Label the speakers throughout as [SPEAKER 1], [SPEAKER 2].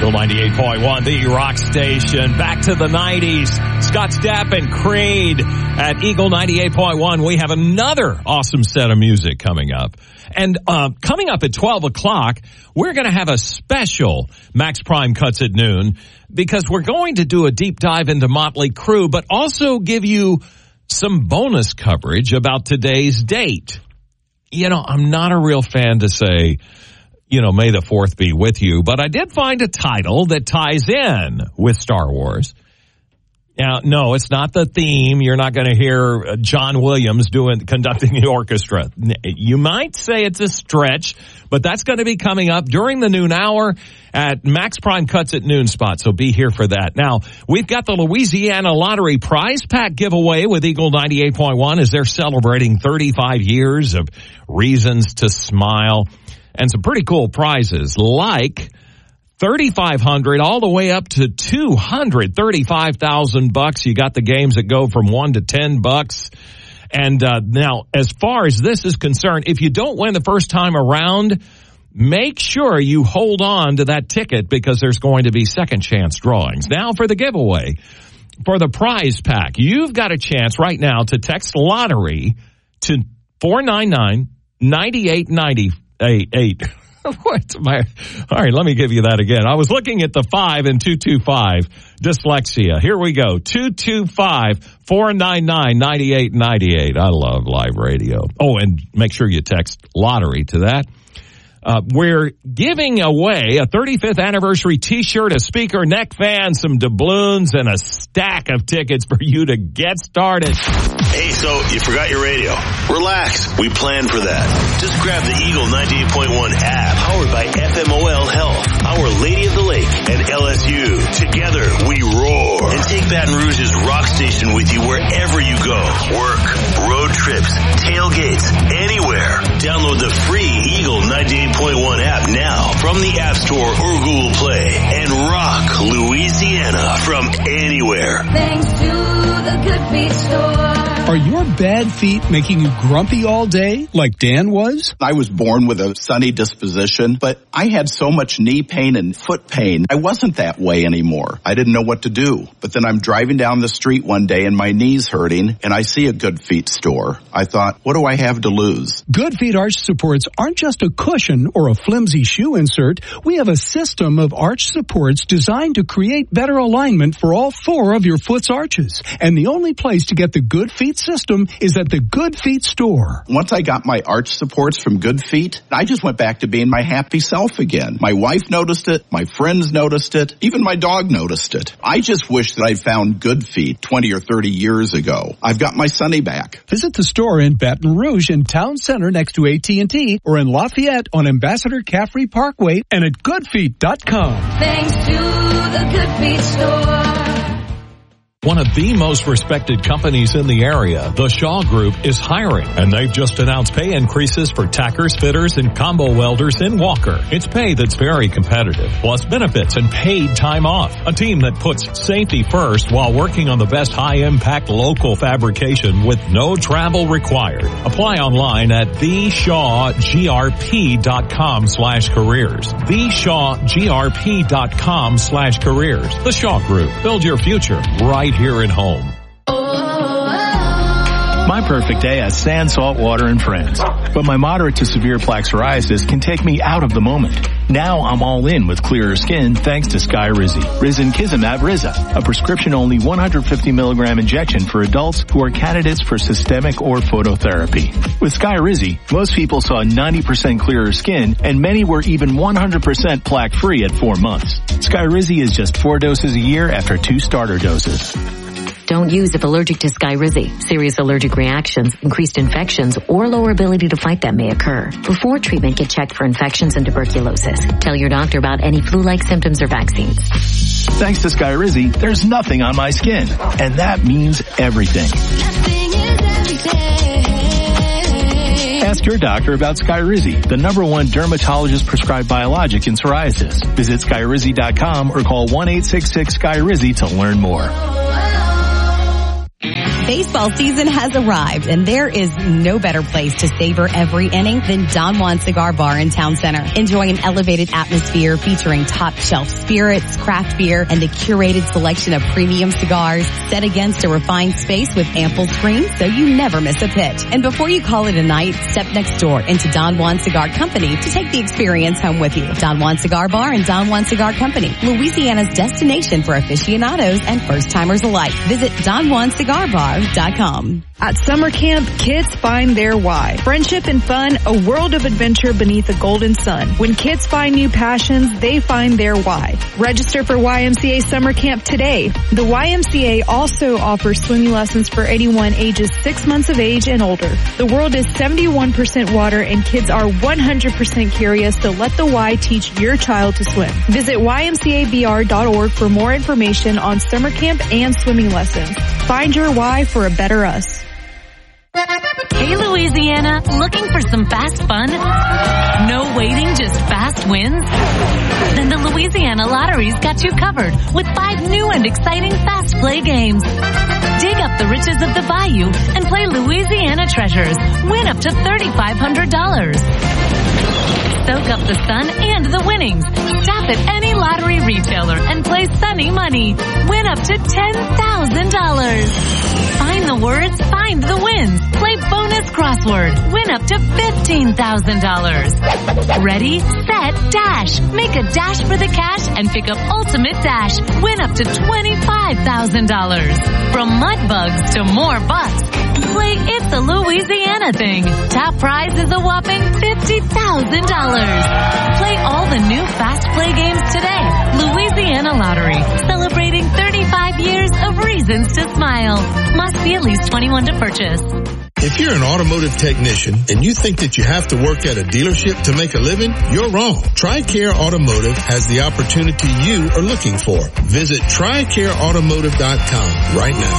[SPEAKER 1] Eagle 98.1, the rock station. Back to the 90s. Scott Stapp and Creed at Eagle 98.1. We have another awesome set of music coming up. And coming up at 12 o'clock, we're going to have a special Max Prime Cuts at Noon because we're going to do a deep dive into Motley Crue, but also give you some bonus coverage about today's date. You know, I'm not a real fan to say, you know, May the 4th be with you, but I did find a title that ties in with Star Wars. Now, no, it's not the theme. You're not going to hear John Williams conducting the orchestra. You might say it's a stretch, but that's going to be coming up during the noon hour at Max Prime Cuts at Noon spot, so be here for that. Now, we've got the Louisiana Lottery prize pack giveaway with Eagle 98.1 as they're celebrating 35 years of reasons to smile. And some pretty cool prizes like $3,500 all the way up to $235,000. You got the games that go from $1 to $10. And now, as far as this is concerned, if you don't win the first time around, make sure you hold on to that ticket because there's going to be second chance drawings. Now for the giveaway. For the prize pack, you've got a chance right now to text lottery to 499-9898. What? All right, let me give you that again. I was looking at the 5 and 225. Dyslexia. Here we go. 225-499-9898. I love live radio. Oh, and make sure you text lottery to that. We're giving away a 35th anniversary t-shirt, a speaker, neck fan, some doubloons, and a stack of tickets for you to get started.
[SPEAKER 2] Hey, so you forgot your radio. Relax. We planned for that. Just grab the Eagle 98.1 app, powered by FMOL Health, Our Lady of the Lake, and LSU. Together, we roar. And take Baton Rouge's rock station with you wherever you go. Work, road trips, tailgates, anywhere. Download the free Eagle 98.1 app now from the App Store or Google Play and rock Louisiana from anywhere.
[SPEAKER 3] Thanks to the Good Feet Store.
[SPEAKER 4] Are your bad feet making you grumpy all day like Dan was?
[SPEAKER 5] I was born with a sunny disposition, but I had so much knee pain and foot pain. I wasn't that way anymore. I didn't know what to do. But then I'm driving down the street one day and my knee's hurting and I see a Good Feet store. I thought, what do I have to lose?
[SPEAKER 4] Good Feet arch supports aren't just a cushion or a flimsy shoe insert. We have a system of arch supports designed to create better alignment for all 4 of your foot's arches. And the only place to get the Good Feet system is at the Good Feet store.
[SPEAKER 5] Once I got my arch supports from Good Feet, I just went back to being my happy self again. My wife noticed it, my friends noticed it, even my dog noticed it. I just wish that I'd found Good Feet 20 or 30 years ago. I've got my Sonny back.
[SPEAKER 4] Visit the store in Baton Rouge in Town Center next to AT&T or in Lafayette on Ambassador Caffrey Parkway and at goodfeet.com.
[SPEAKER 3] Thanks to the Good Feet store.
[SPEAKER 1] One of the most respected companies in the area, the Shaw Group, is hiring, and they've just announced pay increases for tackers, fitters, and combo welders in Walker. It's pay that's very competitive, plus benefits and paid time off. A team that puts safety first while working on the best high-impact local fabrication with no travel required. Apply online at theshawgrp.com/careers. theshawgrp.com/careers. The Shaw Group. Build your future right here at home.
[SPEAKER 6] My perfect day has sand, salt, water, and friends. But my moderate to severe plaque psoriasis can take me out of the moment. Now I'm all in with clearer skin thanks to Skyrizi. Risankizumab Riza, a prescription-only 150 milligram injection for adults who are candidates for systemic or phototherapy. With Skyrizi, most people saw 90% clearer skin, and many were even 100% plaque-free at 4 months. Skyrizi is just 4 doses a year after 2 starter doses.
[SPEAKER 7] Don't use if allergic to Skyrizi. Serious allergic reactions, increased infections, or lower ability to fight them may occur. Before treatment, get checked for infections and tuberculosis. Tell your doctor about any flu-like symptoms or vaccines.
[SPEAKER 6] Thanks to Skyrizi, there's nothing on my skin. And that means everything. Ask your doctor about Skyrizi, the #1 dermatologist-prescribed biologic in psoriasis. Visit Skyrizi.com or call 1-866-SKYRIZI to learn more.
[SPEAKER 8] Baseball season has arrived, and there is no better place to savor every inning than Don Juan Cigar Bar in Town Center. Enjoy an elevated atmosphere featuring top-shelf spirits, craft beer, and a curated selection of premium cigars set against a refined space with ample screens so you never miss a pitch. And before you call it a night, step next door into Don Juan Cigar Company to take the experience home with you. Don Juan Cigar Bar and Don Juan Cigar Company, Louisiana's destination for aficionados and first-timers alike. Visit DonJuanCigarBar.com.
[SPEAKER 9] At summer camp, kids find their why. Friendship and fun, a world of adventure beneath a golden sun. When kids find new passions, they find their why. Register for YMCA Summer Camp today. The YMCA also offers swimming lessons for anyone ages 6 months of age and older. The world is 71% water and kids are 100% curious, so let the Y teach your child to swim. Visit YMCABR.org for more information on summer camp and swimming lessons. Find your why for a better us.
[SPEAKER 10] Hey Louisiana, looking for some fast fun? No waiting, just fast wins? Then the Louisiana Lottery's got you covered with 5 new and exciting fast play games. Dig up the riches of the bayou and play Louisiana Treasures. Win up to $3,500. Soak up the sun and the winnings. Stop at any lottery retailer and play Sunny Money. Win up to $10,000. Find the words, find the wins. Play bonus crossword. Win up to $15,000. Ready, set, dash. Make a dash for the cash and pick up Ultimate Dash. Win up to $25,000. From mud bugs to more bucks. Play It's a Louisiana Thing. Top prize is a whopping $50,000. Play all the new fast play games today. Louisiana Lottery, celebrating 35 years of reasons to smile. Must be at least 21 to purchase.
[SPEAKER 11] If you're an automotive technician and you think that you have to work at a dealership to make a living, you're wrong. TRICARE Automotive has the opportunity you are looking for. Visit TRICAREAutomotive.com right now.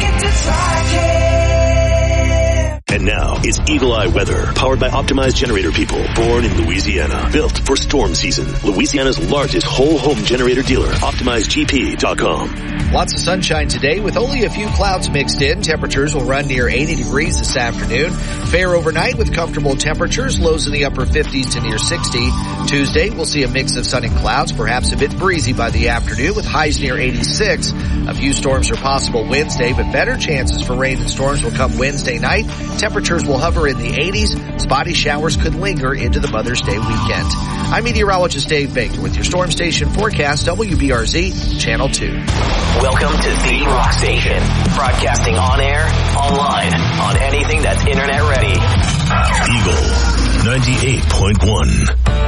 [SPEAKER 2] And now it's Eagle Eye Weather, powered by Optimized Generator People, born in Louisiana, built for storm season. Louisiana's largest whole home generator dealer, OptimizedGP.com.
[SPEAKER 12] Lots of sunshine today with only a few clouds mixed in. Temperatures will run near 80 degrees this afternoon. Fair overnight with comfortable temperatures, lows in the upper 50s to near 60. Tuesday, we'll see a mix of sun and clouds, perhaps a bit breezy by the afternoon with highs near 86. A few storms are possible Wednesday, but better chances for rain and storms will come Wednesday night. Temperatures will hover in the 80s. Spotty showers could linger into the Mother's Day weekend. I'm meteorologist Dave Baker with your storm station forecast, WBRZ, Channel 2.
[SPEAKER 13] Welcome to the Rock Station, broadcasting on air, online, on anything that's internet ready.
[SPEAKER 2] Eagle 98.1.